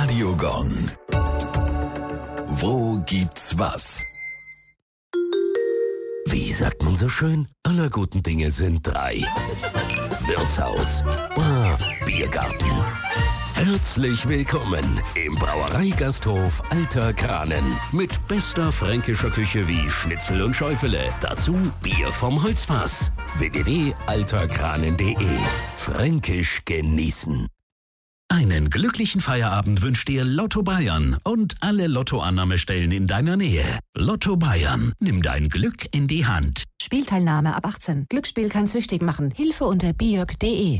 Radio Gong. Wo gibt's was? Wie sagt man so schön? Aller guten Dinge sind drei. Wirtshaus, Bar, Biergarten. Herzlich willkommen im Brauereigasthof Alter Kranen. Mit bester fränkischer Küche wie Schnitzel und Schäufele. Dazu Bier vom Holzfass. www.alterkranen.de. Fränkisch genießen. Einen glücklichen Feierabend wünscht dir Lotto Bayern und alle Lottoannahmestellen in deiner Nähe. Lotto Bayern, nimm dein Glück in die Hand. Spielteilnahme ab 18. Glücksspiel kann süchtig machen. Hilfe unter biok.de.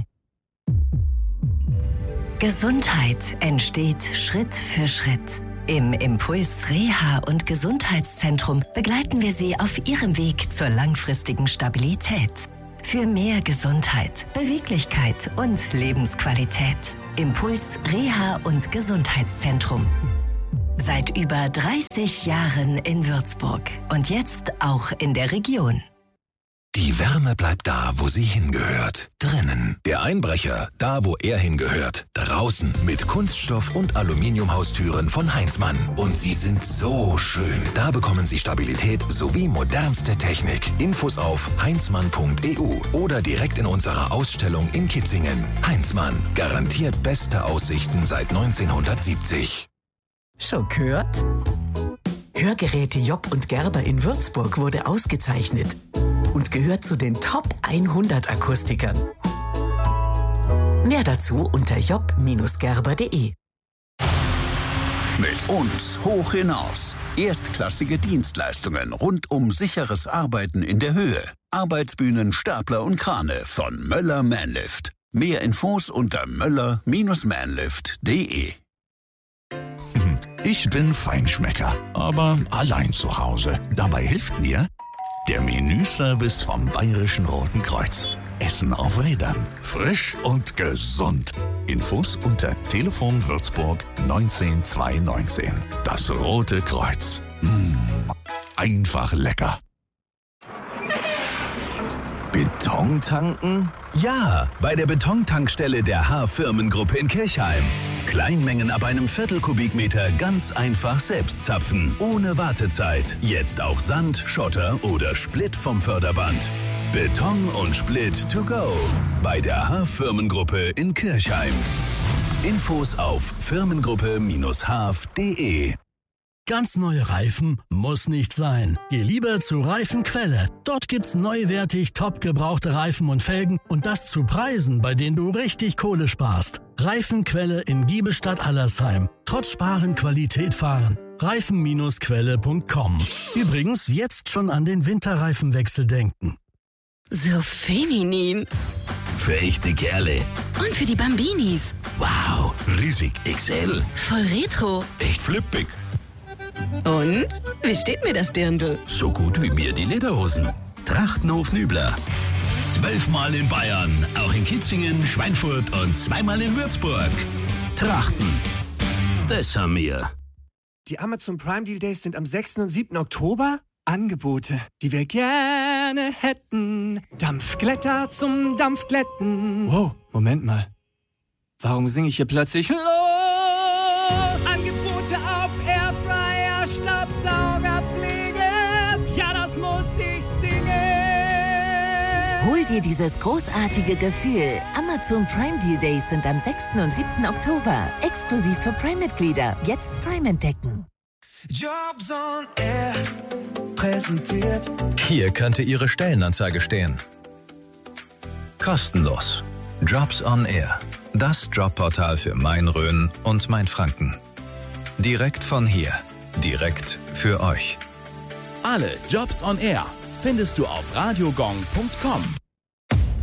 Gesundheit entsteht Schritt für Schritt. Im Impuls Reha- und Gesundheitszentrum begleiten wir Sie auf Ihrem Weg zur langfristigen Stabilität. Für mehr Gesundheit, Beweglichkeit und Lebensqualität. Impuls Reha- und Gesundheitszentrum. Seit über 30 Jahren in Würzburg und jetzt auch in der Region. Die Wärme bleibt da, wo sie hingehört. Drinnen. Der Einbrecher, da, wo er hingehört. Draußen. Mit Kunststoff- und Aluminiumhaustüren von Heinzmann. Und sie sind so schön. Da bekommen Sie Stabilität sowie modernste Technik. Infos auf heinzmann.eu oder direkt in unserer Ausstellung in Kitzingen. Heinzmann. Garantiert beste Aussichten seit 1970. Schon gehört? Hörgeräte Job und Gerber in Würzburg wurde ausgezeichnet und gehört zu den Top 100 Akustikern. Mehr dazu unter job-gerber.de. Mit uns hoch hinaus. Erstklassige Dienstleistungen rund um sicheres Arbeiten in der Höhe. Arbeitsbühnen, Stapler und Krane von Möller Manlift. Mehr Infos unter möller-manlift.de. Ich bin Feinschmecker, aber allein zu Hause. Dabei hilft mir der Menüservice vom Bayerischen Roten Kreuz. Essen auf Rädern. Frisch und gesund. Infos unter Telefon Würzburg 19219. Das Rote Kreuz. Einfach lecker. Beton tanken? Ja, bei der Betontankstelle der H-Firmengruppe in Kirchheim. Kleinmengen ab einem Viertel-Kubikmeter ganz einfach selbst zapfen, ohne Wartezeit. Jetzt auch Sand, Schotter oder Split vom Förderband. Beton und Split to go. Bei der H-Firmengruppe in Kirchheim. Infos auf firmengruppe-haf.de. Ganz neue Reifen muss nicht sein. Geh lieber zu Reifenquelle. Dort gibt's neuwertig top gebrauchte Reifen und Felgen und das zu Preisen, bei denen du richtig Kohle sparst. Reifenquelle in Giebelstadt-Allersheim. Trotz Sparen Qualität fahren. Reifen-quelle.com. Übrigens jetzt schon an den Winterreifenwechsel denken. So feminin. Für echte Kerle. Und für die Bambinis. Wow, riesig XL. Voll retro. Echt flippig. Und? Wie steht mir das Dirndl? So gut wie mir die Lederhosen. Trachtenhof Nübler. 12-mal in Bayern, auch in Kitzingen, Schweinfurt und 2-mal in Würzburg. Trachten. Das haben wir. Die Amazon Prime Deal Days sind am 6. und 7. Oktober. Angebote, die wir gerne hätten. Dampfglätter zum Dampfglätten. Wow, Moment mal. Warum singe ich hier plötzlich los? Angebote auf Airfryer, Staubsaugerpflege. Ja, das muss ich singen. Hol dir dieses großartige Gefühl. Amazon Prime Deal Days sind am 6. und 7. Oktober. Exklusiv für Prime-Mitglieder. Jetzt Prime entdecken. Jobs on Air präsentiert. Hier könnte Ihre Stellenanzeige stehen. Kostenlos. Jobs on Air. Das Jobportal für Main-Rhön und Main-Franken. Direkt von hier. Direkt für euch. Alle Jobs on Air findest du auf radiogong.com.